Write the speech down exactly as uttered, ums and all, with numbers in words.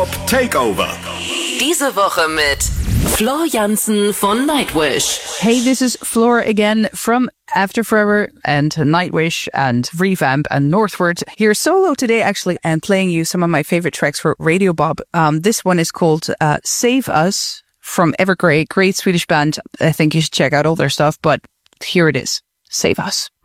Takeover. Diese Woche mit Floor Jansen von Nightwish. Hey, this is Floor again from After Forever and Nightwish and Revamp and Northward. Here solo today, actually, and playing you some of my favorite tracks for Radio Bob. Um, this one is called uh, Save Us from Evergrey. Great Swedish band. I think you should check out all their stuff, but here it is. Save Us.